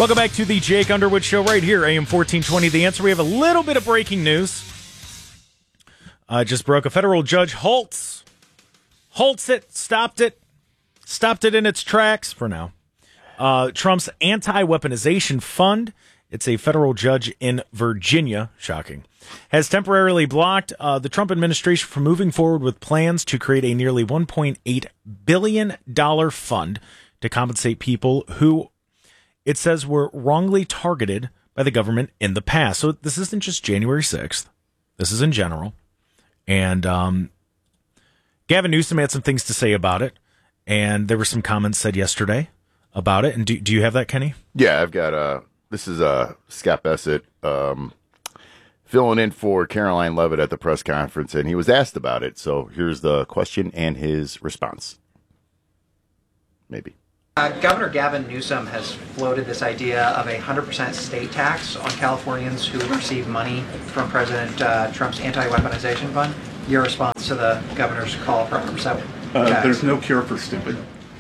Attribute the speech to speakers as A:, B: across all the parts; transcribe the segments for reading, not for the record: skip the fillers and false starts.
A: Welcome back to the Jake Underwood Show right here, AM 1420. The Answer. We have a little bit of breaking news. Just broke. A federal judge halts it, stopped it in its tracks for now. Trump's anti-weaponization fund, it's a federal judge in Virginia, shocking, has temporarily blocked the Trump administration from moving forward with plans to create a nearly $1.8 billion fund to compensate people who, it says, were wrongly targeted by the government in the past. So this isn't just January 6th. This is in general. And Gavin Newsom had some things to say about it. And there were some comments said yesterday about it. And do you have that, Kenny?
B: Yeah, I've got, this is Scott Bassett filling in for Caroline Levitt at the press conference. And he was asked about it. So here's the question and his response. Maybe.
C: Governor Gavin Newsom has floated this idea of a 100% state tax on Californians who receive money from President Trump's anti-weaponization fund. Your response to the governor's call for 100% tax?
D: There's no cure for stupid.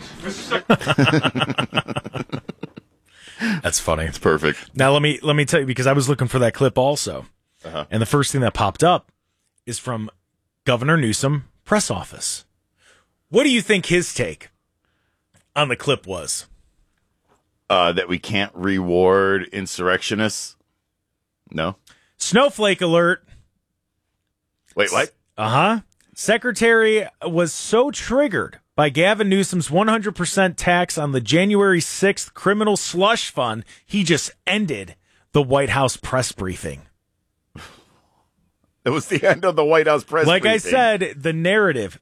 A: That's funny.
B: It's perfect.
A: Now let me tell you, because I was looking for that clip also, and the first thing that popped up is from Governor Newsom press office. What do you think his take on the clip was?
B: That we can't reward insurrectionists? No?
A: Snowflake alert.
B: Wait, what?
A: Secretary was so triggered by Gavin Newsom's 100% tax on the January 6th criminal slush fund, he just ended the White House press briefing.
B: It was the end of the White House press briefing.
A: Like I said, the narrative,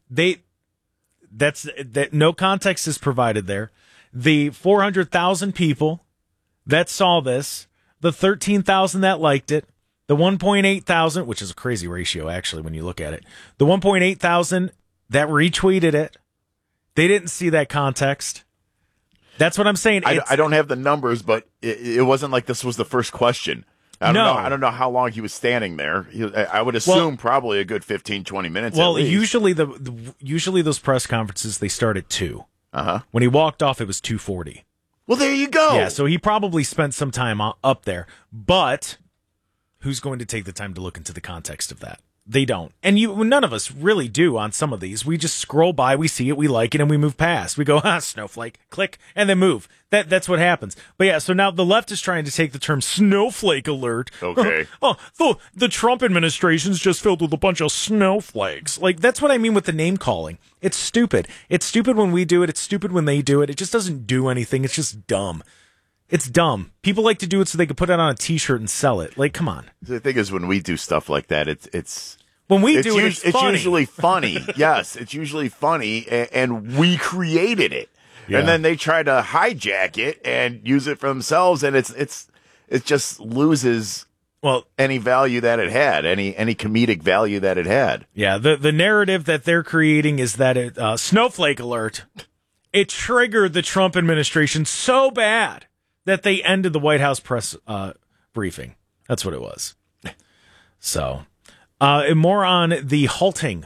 A: that no context is provided there. The 400,000 people that saw this, the 13,000 that liked it, the 1.8 thousand, which is a crazy ratio actually when you look at it, the 1.8 thousand that retweeted it, they didn't see that context. That's what I'm saying.
B: I don't have the numbers, but it wasn't like this was the first question. I don't know how long he was standing there. I would assume probably a good 15, 20 minutes.
A: Well,
B: at least.
A: usually those press conferences, they start at 2. When he walked off, it was 2:40.
B: Well, there you go.
A: Yeah, so he probably spent some time up there. But who's going to take the time to look into the context of that? They don't. And none of us really do on some of these. We just scroll by, we see it, we like it, and we move past. We go, snowflake, click, and then move. That's what happens. But yeah, so now the left is trying to take the term snowflake alert.
B: Okay.
A: The Trump administration's just filled with a bunch of snowflakes. Like, that's what I mean with the name calling. It's stupid. It's stupid when we do it. It's stupid when they do it. It just doesn't do anything. It's just dumb. It's dumb. People like to do it so they can put it on a T-shirt and sell it. Like, come on.
B: The thing is, when we do stuff like that, it's
A: when we do it, it's funny.
B: Usually funny. Yes, it's usually funny, and we created it. Yeah. And then they try to hijack it and use it for themselves, and it just loses any value that it had, any comedic value that it had.
A: Yeah, the narrative that they're creating is that snowflake alert. It triggered the Trump administration so bad that they ended the White House press briefing. That's what it was. So, more on the halting,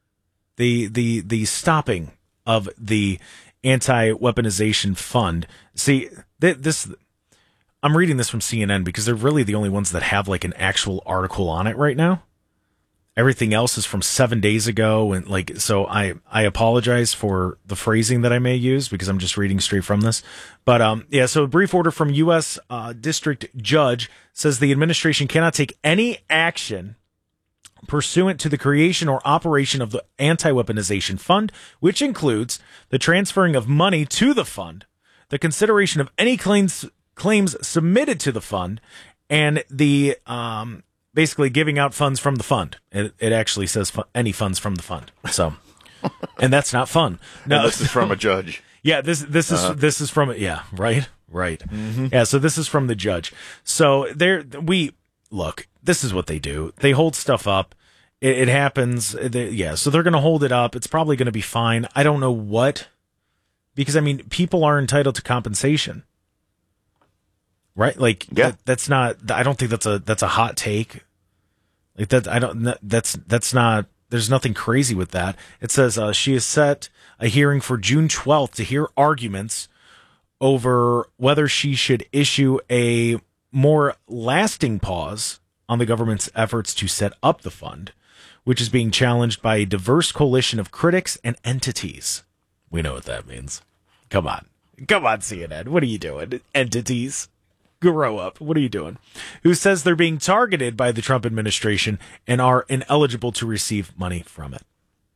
A: the stopping of the anti-weaponization fund. See, I'm reading this from CNN because they're really the only ones that have like an actual article on it right now. Everything else is from 7 days ago, and so I apologize for the phrasing that I may use because I'm just reading straight from this. But so a brief order from U.S. District Judge says the administration cannot take any action pursuant to the creation or operation of the anti-weaponization fund, which includes the transferring of money to the fund, the consideration of any claims submitted to the fund, and the basically giving out funds from the fund. It actually says any funds from the fund. So, and that's not fun.
B: No, this is from a judge.
A: Yeah, this is from right. Mm-hmm. Yeah, so this is from the judge. So look. This is what they do. They hold stuff up. It happens. So they're going to hold it up. It's probably going to be fine. I don't know what, because I mean, people are entitled to compensation. Right? Like,
B: yeah.
A: That's not, I don't think that's a hot take. Like that, that's not, there's nothing crazy with that. It says, she has set a hearing for June 12th to hear arguments over whether she should issue a more lasting pause on the government's efforts to set up the fund, which is being challenged by a diverse coalition of critics and entities. We know what that means. Come on, CNN. What are you doing? Entities. Grow up. What are you doing? Who says they're being targeted by the Trump administration and are ineligible to receive money from it.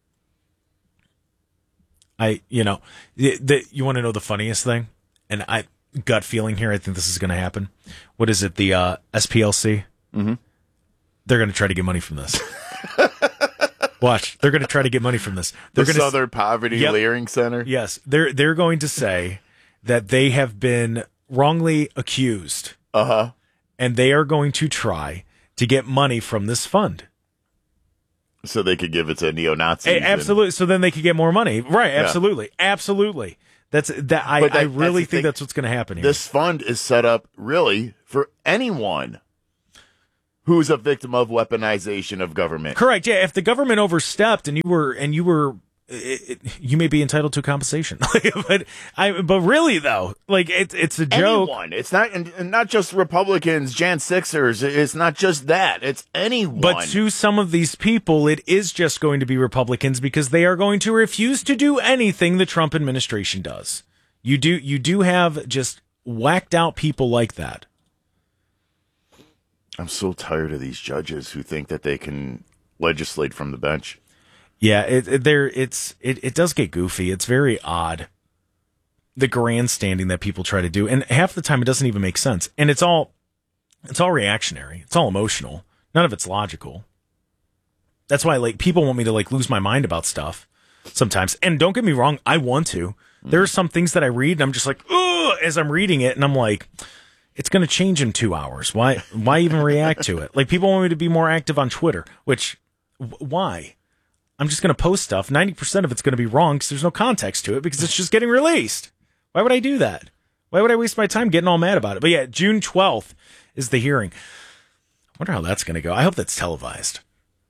A: You want to know the funniest thing? And gut feeling here, I think this is going to happen. What is it? The SPLC?
B: Mm-hmm.
A: They're going to try to get money from this. Watch. They're going to try to get money from this.
B: The Southern Poverty Clearing Center?
A: Yes. They're going to say that they have been wrongly accused.
B: Uh-huh.
A: And they are going to try to get money from this fund.
B: So they could give it to neo-Nazis.
A: Absolutely. So then they could get more money. Right. Absolutely. Yeah. Absolutely. I really think that's what's going to happen here.
B: This fund is set up really for anyone who's a victim of weaponization of government.
A: Correct. Yeah. If the government overstepped and you were, you may be entitled to compensation. but really though, like it's a joke.
B: Anyone. It's not just Republicans, Jan Sixers. It's not just that. It's anyone.
A: But to some of these people, it is just going to be Republicans because they are going to refuse to do anything the Trump administration does. You do have just whacked out people like that.
B: I'm so tired of these judges who think that they can legislate from the bench.
A: Yeah, it does get goofy. It's very odd, the grandstanding that people try to do, and half the time it doesn't even make sense. And it's all reactionary. It's all emotional. None of it's logical. That's why people want me to lose my mind about stuff sometimes. And don't get me wrong, I want to. There are some things that I read and I'm just like, ugh, as I'm reading it, and I'm like, it's going to change in 2 hours. Why even react to it? People want me to be more active on Twitter, which why? I'm just going to post stuff. 90% of it's going to be wrong because there's no context to it because it's just getting released. Why would I do that? Why would I waste my time getting all mad about it? But yeah, June 12th is the hearing. I wonder how that's going to go. I hope that's televised.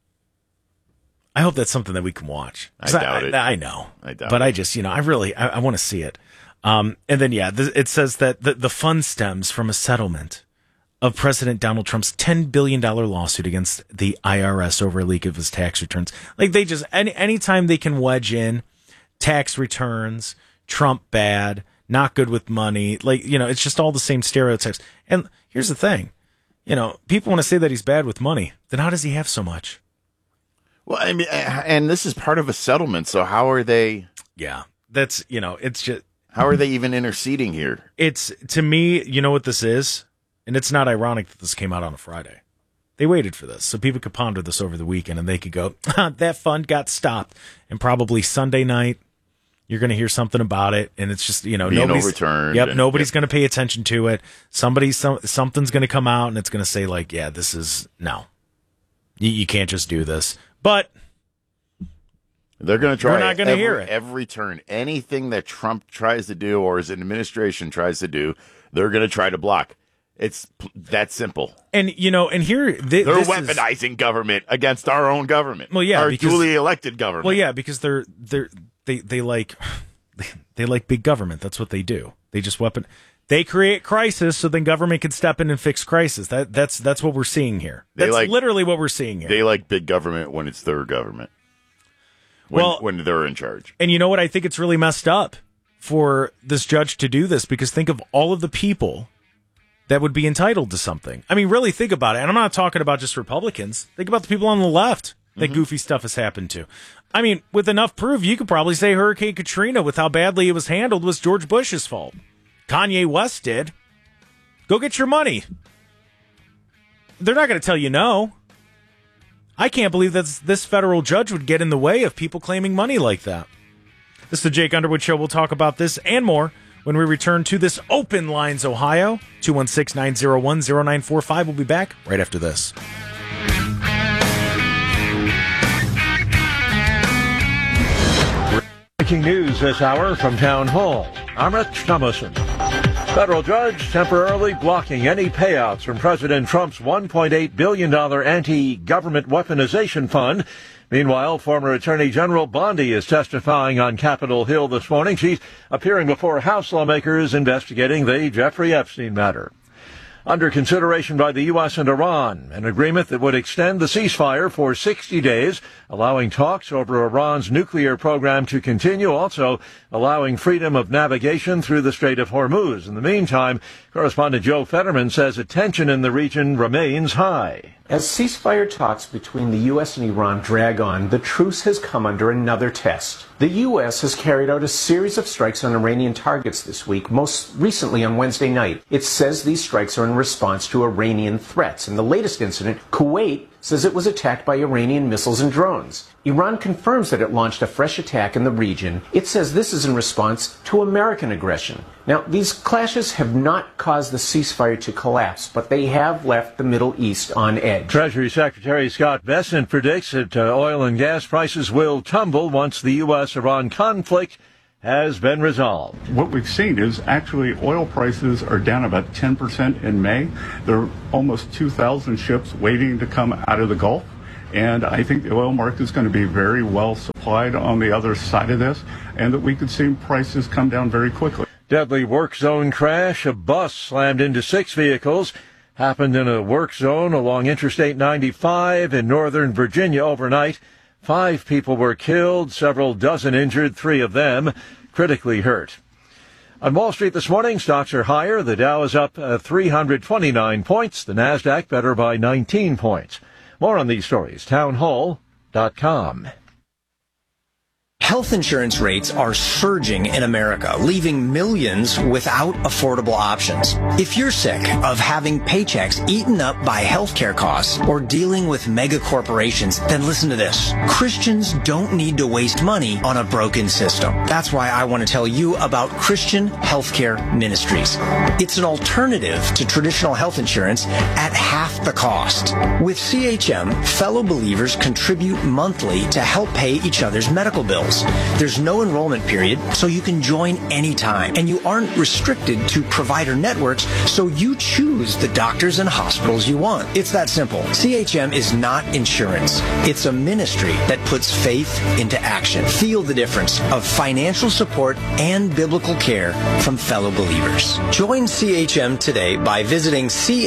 A: I hope that's something that we can watch.
B: I doubt it.
A: I know.
B: I doubt
A: but
B: it.
A: I just, I want to see it. And then, it says that the fund stems from a settlement of President Donald Trump's $10 billion lawsuit against the IRS over a leak of his tax returns. They just, anytime they can wedge in tax returns, Trump bad, not good with money, it's just all the same stereotypes. And here's the thing, people want to say that he's bad with money. Then how does he have so much?
B: Well, I mean, and this is part of a settlement. So how are they?
A: Yeah, that's, it's just.
B: How are they even interceding here?
A: It's, to me, you know what this is? And it's not ironic that this came out on a Friday. They waited for this so people could ponder this over the weekend and they could go, that fund got stopped. And probably Sunday night, you're going to hear something about it. And it's just, nobody's
B: overturned.
A: Yep, nobody's going to pay attention to it. Something's going to come out and it's going to say this is, no. You can't just do this. But
B: they're going to try.
A: We're not going to hear it.
B: Every turn. Anything that Trump tries to do or his administration tries to do, they're going to try to block. It's that simple.
A: And, and here...
B: they're weaponizing government against our own government.
A: Well, yeah.
B: Our duly elected government.
A: Well, yeah, because they like big government. That's what they do. They just They create crisis so then government can step in and fix crisis. That's what we're seeing here. That's literally what we're seeing here.
B: They like big government when it's their government. When they're in charge.
A: And you know what? I think it's really messed up for this judge to do this because think of all of the people that would be entitled to something. I mean, really think about it. And I'm not talking about just Republicans. Think about the people on the left that goofy stuff has happened to. I mean, with enough proof, you could probably say Hurricane Katrina, with how badly it was handled, was George Bush's fault. Kanye West did. Go get your money. They're not going to tell you no. I can't believe that this federal judge would get in the way of people claiming money like that. This is the Jake Underwood Show. We'll talk about this and more when we return to this Open Lines Ohio. 216-901-0945. We'll be back right after this.
D: Breaking news this hour from Town Hall. I'm Rich Thomason. Federal judge temporarily blocking any payouts from President Trump's $1.8 billion anti-government weaponization fund. Meanwhile, former Attorney General Bondi is testifying on Capitol Hill this morning. She's appearing before House lawmakers investigating the Jeffrey Epstein matter. Under consideration by the U.S. and Iran, an agreement that would extend the ceasefire for 60 days, allowing talks over Iran's nuclear program to continue, also allowing freedom of navigation through the Strait of Hormuz. In the meantime, correspondent Joe Fetterman says attention in the region remains high.
E: As ceasefire talks between the U.S. and Iran drag on, the truce has come under another test. The U.S. has carried out a series of strikes on Iranian targets this week, most recently on Wednesday night. It says these strikes are in response to Iranian threats. In the latest incident, Kuwait says it was attacked by Iranian missiles and drones. Iran confirms that it launched a fresh attack in the region. It says this is in response to American aggression. Now, these clashes have not caused the ceasefire to collapse, but they have left the Middle East on edge.
D: Treasury Secretary Scott Bessent predicts that oil and gas prices will tumble once the U.S.-Iran conflict has been resolved.
F: What we've seen is actually oil prices are down about 10% in May. There are almost 2,000 ships waiting to come out of the Gulf. And I think the oil market is going to be very well supplied on the other side of this, and that we could see prices come down very quickly.
D: Deadly work zone crash. A bus slammed into 6 vehicles. Happened in a work zone along Interstate 95 in northern Virginia overnight. 5 people were killed, several dozen injured, 3 of them critically hurt. On Wall Street this morning, stocks are higher. The Dow is up 329 points. The Nasdaq better by 19 points. More on these stories, townhall.com.
G: Health insurance rates are surging in America, leaving millions without affordable options. If you're sick of having paychecks eaten up by healthcare costs or dealing with mega corporations, then listen to this. Christians don't need to waste money on a broken system. That's why I want to tell you about Christian Healthcare Ministries. It's an alternative to traditional health insurance at half the cost. With CHM, fellow believers contribute monthly to help pay each other's medical bills. There's no enrollment period, so you can join anytime. And you aren't restricted to provider networks, so you choose the doctors and hospitals you want. It's that simple. CHM is not insurance. It's a ministry that puts faith into action. Feel the difference of financial support and biblical care from fellow believers. Join CHM today by visiting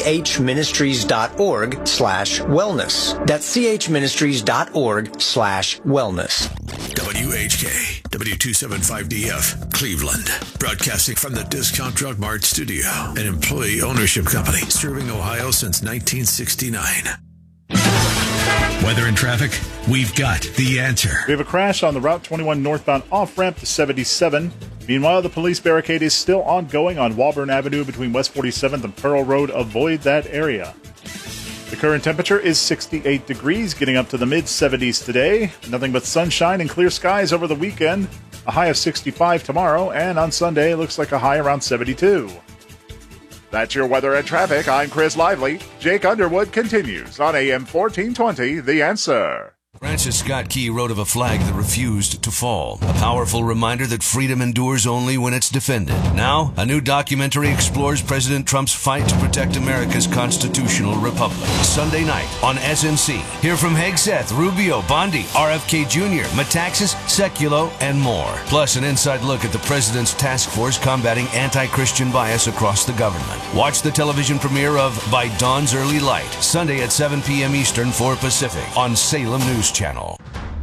G: chministries.org/wellness. That's chministries.org/wellness.
H: WHK, W275DF, Cleveland. Broadcasting from the Discount Drug Mart studio, an employee ownership company serving Ohio since 1969. Weather and traffic, we've got the answer.
I: We have a crash on the Route 21 northbound off-ramp to 77. Meanwhile, the police barricade is still ongoing on Walburn Avenue between West 47th and Pearl Road. Avoid that area. The current temperature is 68 degrees, getting up to the mid-70s today. Nothing but sunshine and clear skies over the weekend. A high of 65 tomorrow, and on Sunday, it looks like a high around 72. That's your weather and traffic. I'm Chris Lively. Jake Underwood continues on AM 1420, The Answer.
H: Francis Scott Key wrote of a flag that refused to fall. A powerful reminder that freedom endures only when it's defended. Now, a new documentary explores President Trump's fight to protect America's constitutional republic. Sunday night on SNC. Hear from Hegseth, Rubio, Bondi, RFK Jr., Metaxas, Sekulow, and more. Plus, an inside look at the president's task force combating anti-Christian bias across the government. Watch the television premiere of By Dawn's Early Light, Sunday at 7 p.m. Eastern, 4 Pacific, on Salem News Channel.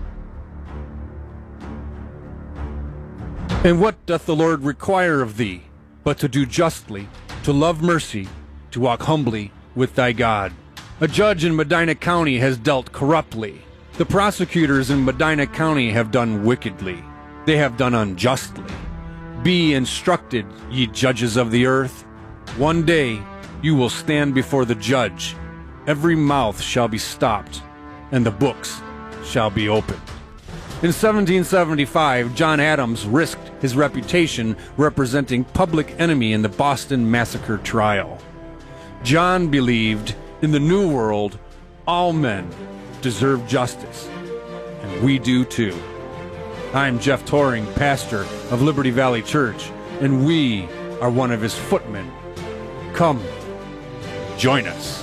J: And what doth the Lord require of thee, but to do justly, to love mercy, to walk humbly with thy God? A judge in Medina County has dealt corruptly. The prosecutors in Medina County have done wickedly. They have done unjustly. Be instructed, ye judges of the earth. One day you will stand before the judge. Every mouth shall be stopped, and the books shall be opened. In 1775, John Adams risked his reputation representing Public Enemy in the Boston Massacre trial. John believed in the New World, all men deserve justice, and we do too. I'm Jeff Toring, pastor of Liberty Valley Church, and we are one of his footmen. Come, join us.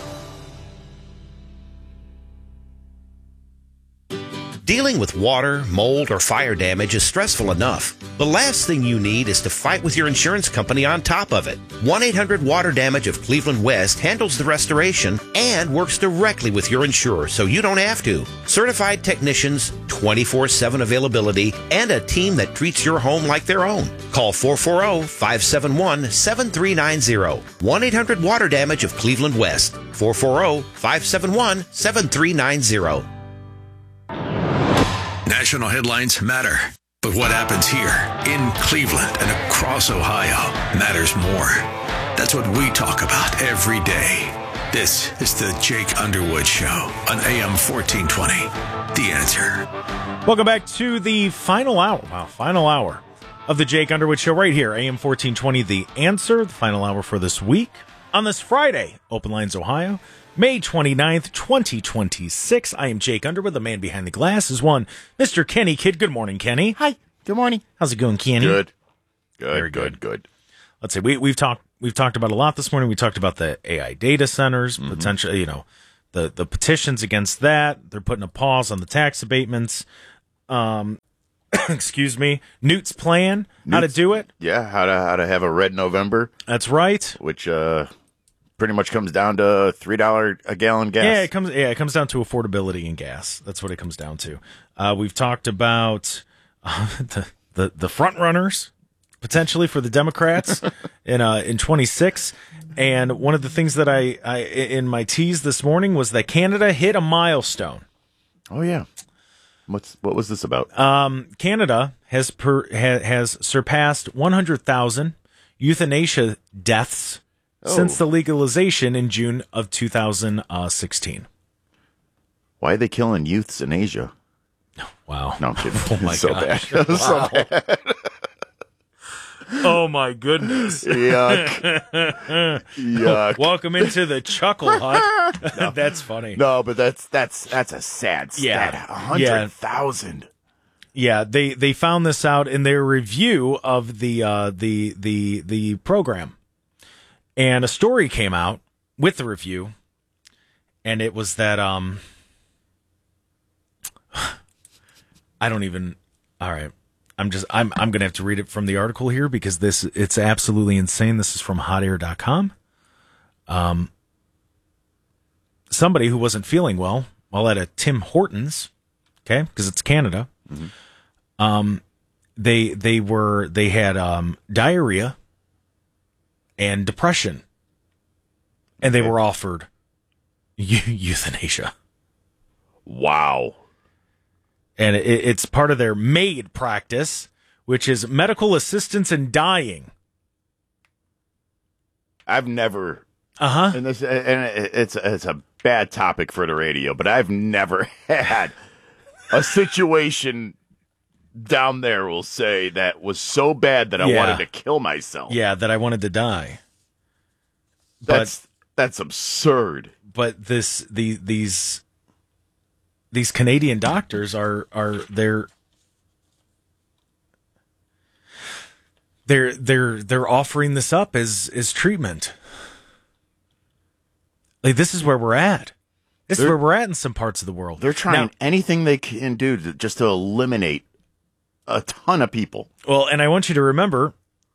K: Dealing with water, mold, or fire damage is stressful enough. The last thing you need is to fight with your insurance company on top of it. 1-800-WATER-DAMAGE of Cleveland West handles the restoration and works directly with your insurer so you don't have to. Certified technicians, 24/7 availability, and a team that treats your home like their own. Call 440-571-7390. 1-800-WATER-DAMAGE of Cleveland West. 440-571-7390.
L: National headlines matter, but what happens here in Cleveland and across Ohio matters more. That's what we talk about every day. This is the Jake Underwood Show on AM 1420. The Answer.
A: Welcome back to the final hour. Wow, final hour of the Jake Underwood Show right here, AM 1420. The Answer, the final hour for this week on this Friday, Open Lines, Ohio. May 29th, 2026. I am Jake Underwood. The man behind the glass is one Mr. Kenny Kidd. Good morning, Kenny.
M: Hi. Good morning.
A: How's it going, Kenny?
B: Good.
A: Very
B: good.
A: Let's see. We've talked about a lot this morning. We talked about the AI data centers, potentially, the petitions against that. They're putting a pause on the tax abatements. Excuse me. Newt's plan, how to do it.
B: Yeah, how to have a red November.
A: That's right.
B: Which pretty much comes down to $3 a gallon gas.
A: Yeah, it comes down to affordability in gas. That's what it comes down to. We've talked about the front runners potentially for the Democrats in 26. And one of the things that I in my tease this morning was that Canada hit a milestone.
B: Oh yeah. What was this about?
A: Canada has surpassed 100,000 euthanasia deaths since the legalization in June of 2016.
B: Why are they killing youths in Asia?
A: Wow.
B: No, I'm kidding.
A: Oh, my
B: gosh.
A: bad.
B: Wow. So bad.
A: Oh, my goodness.
B: Yuck. Yuck.
A: Welcome into the chuckle hut. No. That's funny.
B: No, but that's a sad stat. 100,000.
A: Yeah, they found this out in their review of the program. And a story came out with the review, and it was that I don't even. All right, I'm going to have to read it from the article here because it's absolutely insane. This is from hotair.com. Somebody who wasn't feeling well while at a Tim Hortons, okay, because it's Canada. Mm-hmm. They had diarrhea and depression, and they were offered euthanasia.
B: Wow.
A: And it's part of their MAID practice, which is medical assistance in dying.
B: I've never.
A: And
B: it's a bad topic for the radio, but I've never had a situation down there, we'll say, that was so bad that I wanted to kill myself.
A: Yeah, that I wanted to die.
B: That's absurd.
A: But these Canadian doctors are they're offering this up as treatment. Like, this is where we're at. This is where we're at in some parts of the world.
B: They're trying anything they can do just to eliminate a ton of people.
A: Well, and I want you to remember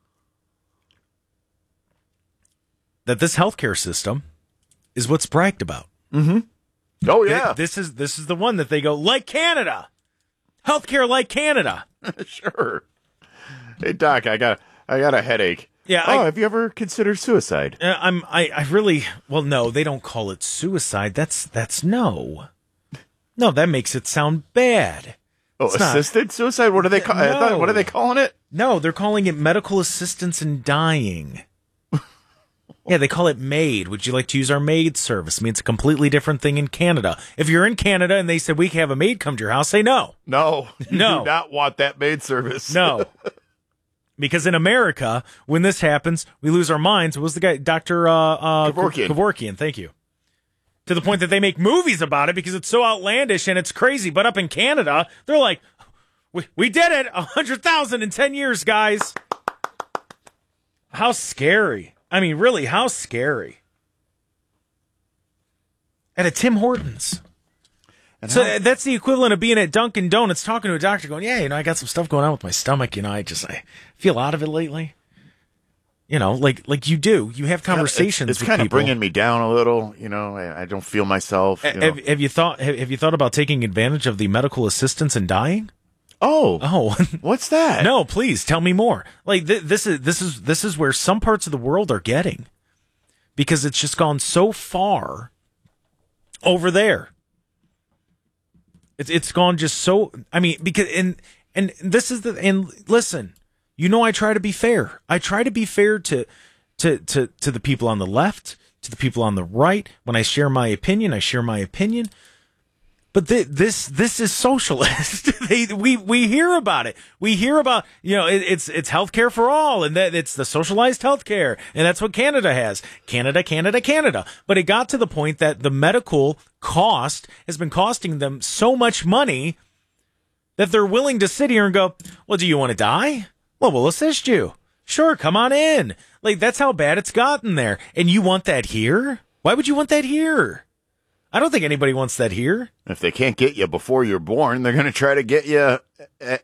A: that this healthcare system is what's bragged about.
B: Mm-hmm. Oh yeah,
A: this is the one that they go, like Canada, healthcare like Canada.
B: Sure. Hey Doc, I got a headache.
A: Yeah.
B: Have you ever considered suicide?
A: No, they don't call it suicide. That's no, that makes it sound bad.
B: Oh, it's assisted suicide? What are they what are they calling it?
A: No, they're calling it medical assistance in dying. Yeah, they call it MAID. Would you like to use our MAID service? I mean, it's a completely different thing in Canada. If you're in Canada and they said we can have a maid come to your house, say no.
B: No. You do not want that maid service.
A: No. Because in America, when this happens, we lose our minds. What was the guy? Dr. Kevorkian. Thank you. To the point that they make movies about it because it's so outlandish and it's crazy. But up in Canada, they're like, we did it. 100,000 in 10 years, guys. How scary. I mean, really, how scary. At a Tim Hortons. So that's the equivalent of being at Dunkin' Donuts talking to a doctor going, yeah, I got some stuff going on with my stomach. I feel out of it lately. Like you do. You have conversations with people.
B: It's kind of bringing me down a little. I don't feel myself.
A: Have you thought about taking advantage of the medical assistance in dying?
B: Oh, what's that?
A: No, please tell me more. Like this is where some parts of the world are getting, because it's just gone so far over there. It's gone just so. I mean, because and this is listen. I try to be fair. I try to be fair to the people on the left, to the people on the right. When I share my opinion, I share my opinion. But this is socialist. We hear about it. We hear about it's healthcare for all, and that it's the socialized healthcare, and that's what Canada has. Canada. But it got to the point that the medical cost has been costing them so much money that they're willing to sit here and go, well, do you want to die? Well, we'll assist you. Sure, come on in. Like, that's how bad it's gotten there. And you want that here? Why would you want that here? I don't think anybody wants that here.
B: If they can't get you before you're born, they're going to try to get you